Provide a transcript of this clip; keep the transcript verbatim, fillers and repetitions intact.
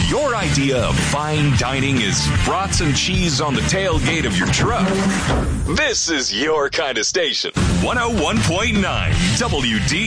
If your idea of fine dining is brats and cheese on the tailgate of your truck, this is your kind of station. one oh one point nine W D